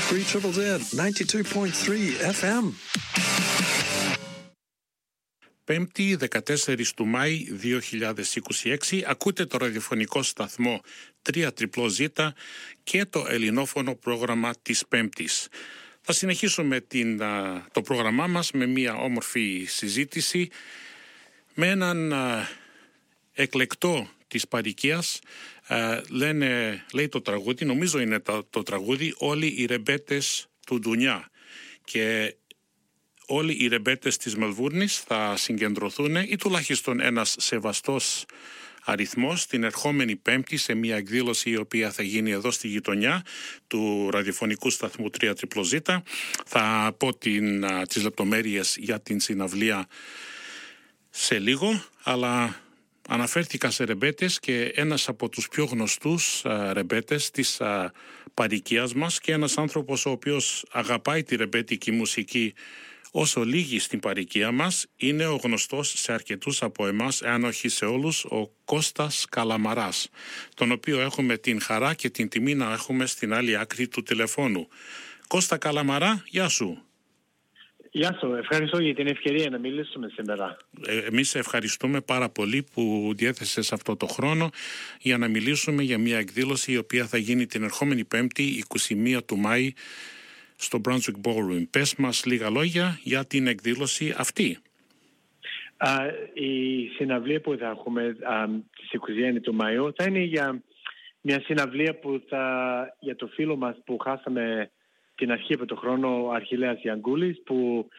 3ZZZ 92.3 FM. Πέμπτη, 14 του Μάη 2026, ακούτε το ραδιοφωνικό σταθμό 3ZZZ και το ελληνόφωνο πρόγραμμα της Πέμπτης. Θα συνεχίσουμε το πρόγραμμά μας με μια όμορφη συζήτηση με έναν εκλεκτό της παροικίας. Λέει το τραγούδι, νομίζω είναι το τραγούδι, όλοι οι ρεμπέτες του Ντουνιά, και όλοι οι ρεμπέτες της Μελβούρνης θα συγκεντρωθούν, ή τουλάχιστον ένας σεβαστός αριθμός, την ερχόμενη Πέμπτη σε μια εκδήλωση η οποία θα γίνει εδώ στη γειτονιά του ραδιοφωνικού σταθμού 3ZZZ. Θα πω τις λεπτομέρειες για την συναυλία σε λίγο, αλλά αναφέρθηκα σε ρεμπέτες και ένας από τους πιο γνωστούς ρεμπέτες της παροικίας μας και ένας άνθρωπος ο οποίος αγαπάει τη ρεμπέτικη μουσική όσο λίγοι στην παροικία μας είναι ο γνωστός σε αρκετούς από εμάς, εάν όχι σε όλους, ο Κώστας Καλαμαράς, τον οποίο έχουμε την χαρά και την τιμή να έχουμε στην άλλη άκρη του τηλεφώνου. Κώστα Καλαμαρά, γεια σου. Γεια σου, ευχαριστώ για την ευκαιρία να μιλήσουμε σήμερα. Εμείς ευχαριστούμε πάρα πολύ που διέθεσες αυτό το χρόνο για να μιλήσουμε για μια εκδήλωση η οποία θα γίνει την ερχόμενη Πέμπτη, 21 του Μάη, στο Brunswick Ballroom. Πες μας λίγα λόγια για την εκδήλωση αυτή. Η συναυλία που θα έχουμε στις 21 του Μαΐου θα είναι για μια συναυλία για το φίλο μας που χάσαμε την αρχή από τον χρόνο, ο Αρχιλλέας Γιανγκούλης, που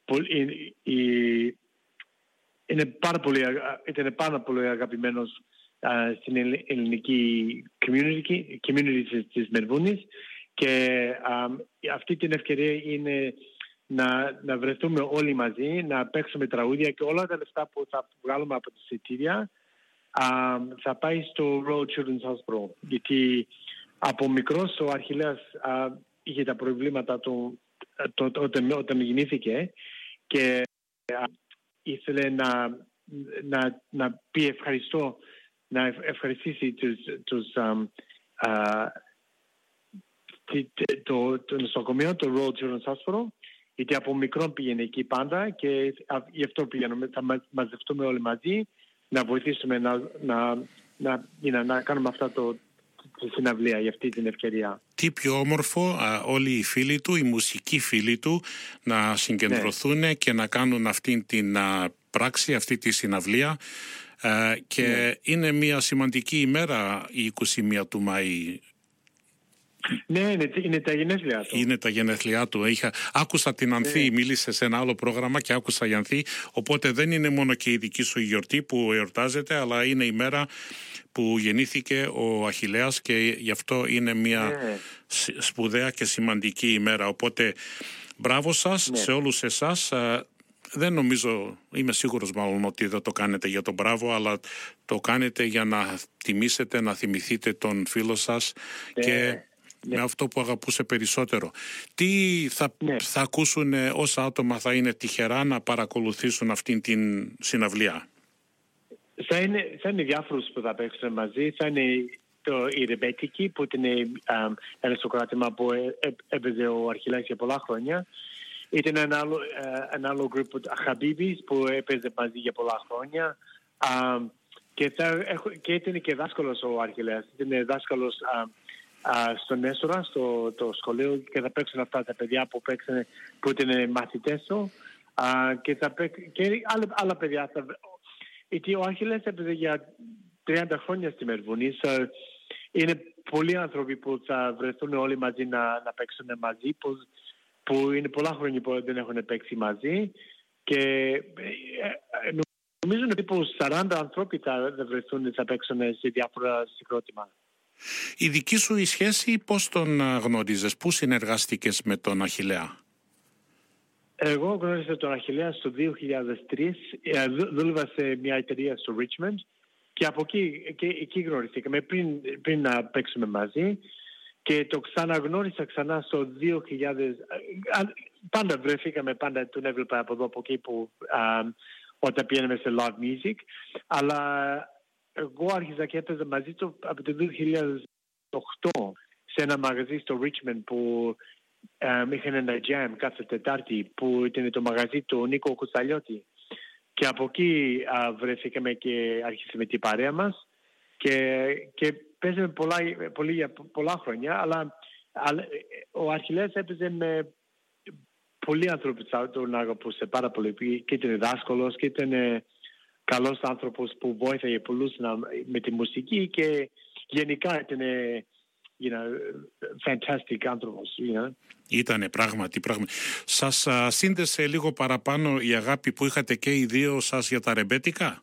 ήταν πάρα πολύ αγαπημένος στην ελληνική community της Μελβούρνης, και αυτή την ευκαιρία είναι να βρεθούμε όλοι μαζί, να παίξουμε τραγούδια, και όλα τα λεφτά που θα βγάλουμε από τα εισιτήρια θα πάει στο Royal Children's Hospital, γιατί από μικρός ο Αρχιλλέας είχε τα προβλήματα του όταν γεννήθηκε, και ήθελε να πει ευχαριστώ, να ευχαριστήσει το νοσοκομείο, το Royal Children's Hospital, γιατί από μικρό πήγαινε εκεί πάντα, και γι' αυτό πήγαιναμε, θα μαζευτούμε όλοι μαζί, να βοηθήσουμε να κάνουμε αυτά τη συναυλία για αυτή την ευκαιρία. Τι πιο όμορφο όλοι οι φίλοι του, οι μουσικοί φίλοι του, να συγκεντρωθούν και να κάνουν αυτή την πράξη, αυτή τη συναυλία, και είναι μια σημαντική ημέρα η 21 του Μαΐ. Ναι, είναι τα γενέθλιά του. Είναι τα γενέθλιά του. Άκουσα την Ανθή, μίλησε σε ένα άλλο πρόγραμμα και άκουσα η Ανθή, οπότε δεν είναι μόνο και η δική σου γιορτή που εορτάζεται, αλλά είναι η μέρα που γεννήθηκε ο Αχιλλέας, και γι' αυτό είναι μια σπουδαία και σημαντική ημέρα. Οπότε μπράβο σας σε όλους εσάς. Δεν νομίζω, είμαι σίγουρος μάλλον ότι δεν το κάνετε για τον μπράβο, αλλά το κάνετε για να τιμήσετε, να θυμηθείτε τον φίλο σας και με αυτό που αγαπούσε περισσότερο. Τι θα ακούσουν, όσα άτομα θα είναι τυχερά να παρακολουθήσουν αυτήν την συναυλία? Θα είναι διάφορους που θα παίξουν μαζί. Θα είναι η ρεμπέτικη, που είναι ένα συγκρότημα που έπαιζε ο Αρχιλλέας για πολλά χρόνια. Ήταν ένα άλλο γκρουπ, Χαμπίβις, που έπαιζε μαζί για πολλά χρόνια. Και ήταν και δάσκαλος ο Αρχιλλέας. Ήταν δάσκαλος στον Έσορα, στο σχολείο, και θα παίξουν αυτά τα παιδιά που ήταν μαθητές του, και άλλα παιδιά. Γιατί ο Άχιλλέας έπαιζε για 30 χρόνια στη Μελβούρνη. Είναι πολλοί άνθρωποι που θα βρεθούν όλοι μαζί να παίξουν μαζί, που είναι πολλά χρόνια που δεν έχουν παίξει μαζί, και νομίζω ότι περίπου 40 άνθρωποι θα βρεθούν, θα παίξουν σε διάφορα συγκρότημα. Η δική σου η σχέση πώς τον γνώριζες, πού συνεργάστηκες με τον Αχιλλέα? Εγώ γνώρισα τον Αχιλλέα στο 2003, δούλευα σε μια εταιρεία στο Richmond, και από εκεί γνωριστήκαμε πριν να παίξουμε μαζί, και το ξαναγνώρισα ξανά στο 2000. Πάντα βρεθήκαμε, πάντα τον έβλεπα από εδώ από εκεί όταν πήγαμε σε live music, αλλά εγώ άρχισα και έπαιζα μαζί του από το 2008 σε ένα μαγαζί στο Richmond, που είχαν ένα jam κάθε Τετάρτη που ήταν το μαγαζί του Νίκο Κουσταλιώτη. Και από εκεί βρεθήκαμε και αρχίσαμε την παρέα μας και παίζαμε πολλά χρόνια, αλλά ο Αχιλλέας έπαιζε με πολλοί άνθρωποι τον αγαπούσε πάρα πολύ και ήταν δάσκαλος και ήταν καλός άνθρωπος που βοήθησε πολλούς με τη μουσική και γενικά ήταν fantastic άνθρωπος. Ήτανε πράγματι. Σας σύνδεσε λίγο παραπάνω η αγάπη που είχατε και οι δύο σας για τα ρεμπέτικα?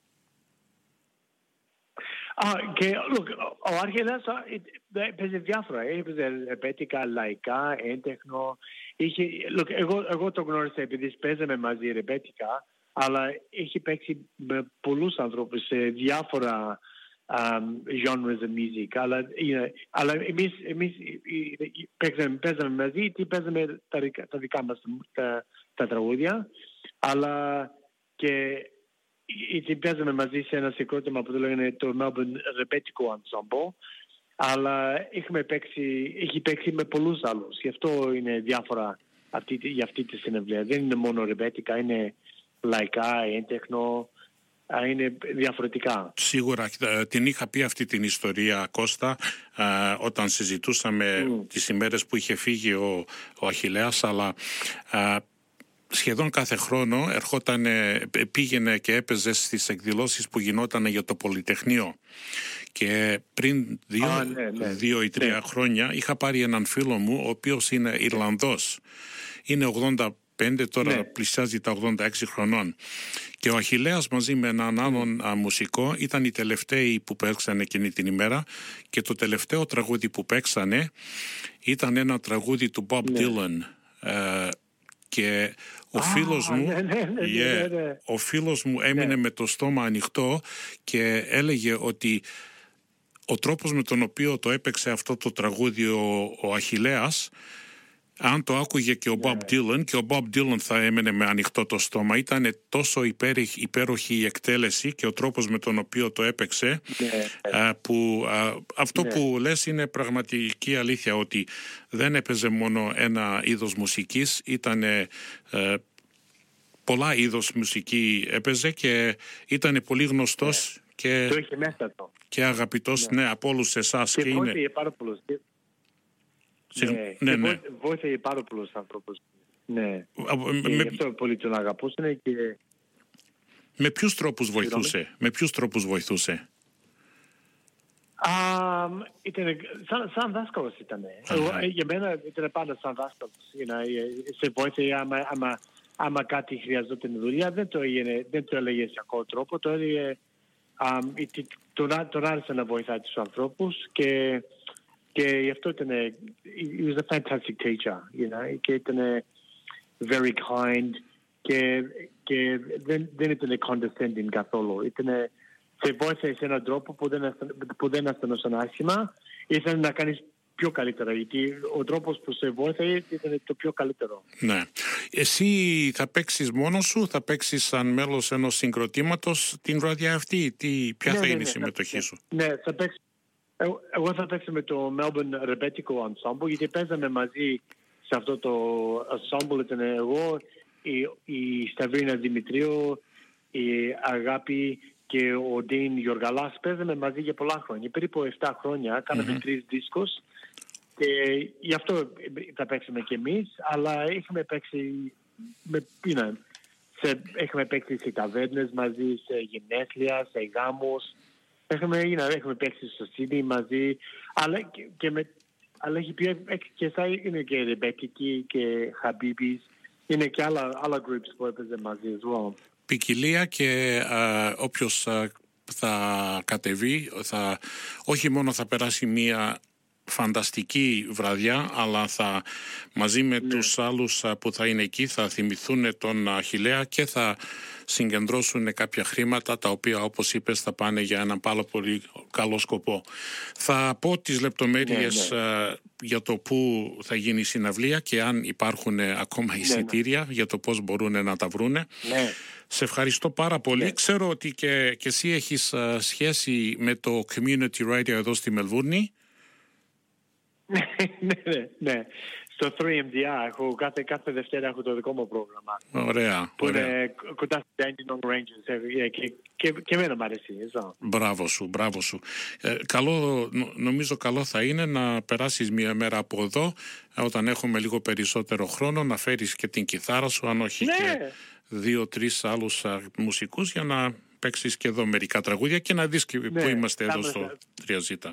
Και ο Αχιλλέας παίζει διάφορα. Έπαιζε ρεμπέτικα, λαϊκά, έντεχνο. Εγώ το γνώρισα επειδή παίζαμε μαζί ρεμπέτικα, αλλά έχει παίξει με πολλούς ανθρώπους σε διάφορα genres of music. Αλλά εμείς παίζαμε μαζί ή παίζαμε τα δικά μας τα τραγούδια, αλλά και παίζαμε μαζί σε ένα συγκρότημα που το λέγανε το Melbourne Rebetiko Ensemble, αλλά έχει παίξει με πολλούς άλλους. Γι' αυτό είναι διάφορα για αυτή τη συναυλία. Δεν είναι μόνο ρεμπέτικα, είναι λαϊκά, έντεχνο, είναι διαφορετικά. Σίγουρα την είχα πει αυτή την ιστορία, Κώστα, όταν συζητούσαμε τις ημέρες που είχε φύγει ο Αχιλλέας, αλλά σχεδόν κάθε χρόνο πήγαινε και έπαιζε στις εκδηλώσεις που γινόταν για το Πολυτεχνείο. Και πριν 2 ή 3 χρόνια είχα πάρει έναν φίλο μου, ο οποίος είναι Ιρλανδός. Είναι 85, τώρα πλησιάζει τα 86 χρονών. Και ο Αχιλλέας μαζί με έναν άλλον μουσικό ήταν οι τελευταίοι που παίξανε εκείνη την ημέρα, και το τελευταίο τραγούδι που παίξανε ήταν ένα τραγούδι του Bob Dylan. Και ο φίλος μου έμεινε με το στόμα ανοιχτό και έλεγε ότι ο τρόπος με τον οποίο το έπαιξε αυτό το τραγούδι ο Αχιλλέας, αν το άκουγε και ο Bob Dylan, και ο Bob Dylan θα έμενε με ανοιχτό το στόμα. Ήταν τόσο υπέροχη η εκτέλεση και ο τρόπος με τον οποίο το έπαιξε, που αυτό που λες είναι πραγματική αλήθεια, ότι δεν έπαιζε μόνο ένα είδος μουσικής, ήταν πολλά είδος μουσική έπαιζε και ήταν πολύ γνωστός και, το είχε μέσα το. Και αγαπητός από όλους εσάς. Και βοήθησε πάρα πολλούς. Βοήθησε πάρα πολλούς ανθρώπους. Ναι. Γι' αυτό πολλοί τον αγαπούσαν. Και... Με ποιους τρόπους βοηθούσε? Ήταν σαν δάσκαλος ήταν. Για μένα ήταν πάντα σαν δάσκαλος. Σε βοήθησε άμα κάτι χρειαζόταν δουλειά, δεν το έλεγε σε ακόμα τρόπο. Το έλεγε, τον άρεσε να βοηθάει τους ανθρώπους και γι' αυτό ήταν, he was a fantastic teacher, και ήταν very kind και δεν ήταν condescending καθόλου. Σε βοήθησε σε έναν τρόπο που δεν αισθανόταν άσχημα, ήθελε να κάνεις πιο καλύτερα, γιατί ο τρόπος που σε βοήθησε ήταν το πιο καλύτερο. Ναι. Εσύ θα παίξεις μόνος σου, θα παίξεις σαν μέλος ενός συγκροτήματος την βραδιά αυτή, ποια θα είναι η συμμετοχή σου? Ναι, θα παίξω. Εγώ θα παίξω με το Melbourne Rebetiko Ensemble, γιατί παίζαμε μαζί σε αυτό το ensemble. Ήταν εγώ, η Σταυρίνα Δημητρίου, η Αγάπη και ο Ντέιν Γιοργαλάς. Παίζαμε μαζί για πολλά χρόνια, περίπου 7 χρόνια. Κάναμε 3 δίσκους και γι' αυτό θα παίξουμε κι εμείς. Αλλά είχαμε παίξει έχουμε παίξει σε ταβέρνες μαζί, σε γενέθλια, σε γάμους. Έχουμε παίξει στο CD μαζί, αλλά έχει και θα είναι και Ρεμπέτικοι και Χαμπίμπις. Είναι και άλλα groups που έπαιζε μαζί as well. Ποικιλία, και όποιος θα κατεβεί, όχι μόνο θα περάσει μία φανταστική βραδιά, αλλά μαζί με τους άλλους που θα είναι εκεί θα θυμηθούν τον Αχιλλέα και θα συγκεντρώσουν κάποια χρήματα, τα οποία, όπως είπες, θα πάνε για έναν πάρα πολύ καλό σκοπό. Θα πω τις λεπτομέρειες για το πού θα γίνει η συναυλία και αν υπάρχουν ακόμα εισιτήρια για το πώς μπορούν να τα βρούνε. Σε ευχαριστώ πάρα πολύ. Ξέρω ότι και εσύ έχεις σχέση με το Community Radio εδώ στη Μελβούρνη. Ναι. στο 3MDR. Κάθε Δευτέρα έχω το δικό μου πρόγραμμα. Ωραία. Που είναι κοντά στο Dandenong Ranges. Και εμένα μου αρέσει. Μπράβο σου. Νομίζω καλό θα είναι να περάσεις μια μέρα από εδώ, όταν έχουμε λίγο περισσότερο χρόνο, να φέρεις και την κιθάρα σου, αν όχι και 2-3 άλλους μουσικούς, για να παίξεις και εδώ μερικά τραγούδια και να δεις που είμαστε εδώ στο 3Z.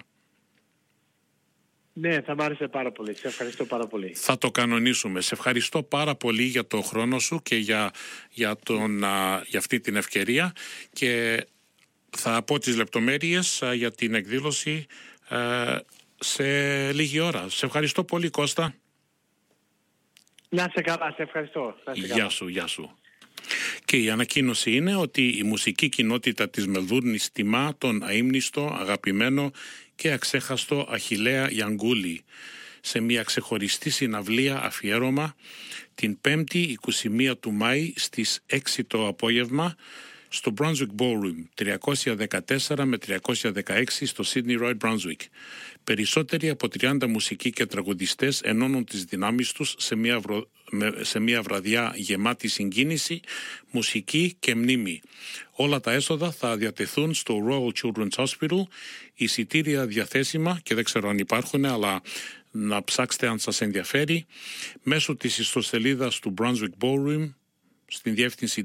Ναι, θα μ' άρεσε πάρα πολύ. Σε ευχαριστώ πάρα πολύ. Θα το κανονίσουμε. Σε ευχαριστώ πάρα πολύ για το χρόνο σου και για αυτή την ευκαιρία, και θα πω τις λεπτομέρειες για την εκδήλωση σε λίγη ώρα. Σε ευχαριστώ πολύ, Κώστα. Να είσαι καλά, σε ευχαριστώ. Γεια σου. Και η ανακοίνωση είναι ότι η μουσική κοινότητα της Μελβούρνης τιμά τον αείμνηστο, αγαπημένο και αξέχαστο Αχιλλέα Γιανγκούλη σε μια ξεχωριστή συναυλία αφιέρωμα την 5η 21 του Μάη στις 6 το απόγευμα στο Brunswick Ballroom 314 με 316 στο Sydney Road, Brunswick. Περισσότεροι από 30 μουσικοί και τραγουδιστές ενώνουν τις δυνάμεις τους σε μια βραδιά γεμάτη συγκίνηση, μουσική και μνήμη. Όλα τα έσοδα θα διατεθούν στο Royal Children's Hospital, εισιτήρια διαθέσιμα, και δεν ξέρω αν υπάρχουν, αλλά να ψάξετε αν σας ενδιαφέρει, μέσω της ιστοσελίδας του Brunswick Ballroom στην διεύθυνση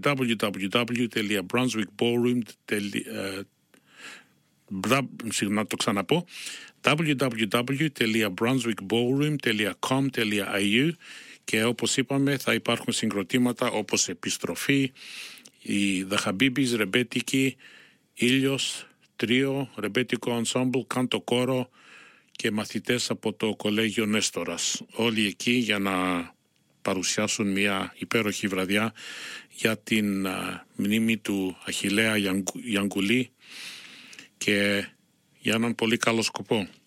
www.brunswickballroom.com.au, και όπως είπαμε θα υπάρχουν συγκροτήματα όπως Επιστροφή, η The Habibis, Ρεμπέτικη, Ήλιος, Τρίο, Ρεμπέτικο Ensemble, Κάντο Κόρο και μαθητές από το Κολέγιο Νέστορας. Όλοι εκεί για να παρουσιάσουν μια υπέροχη βραδιά για την μνήμη του Αχιλλέα Γιανγκούλη και για έναν πολύ καλό σκοπό.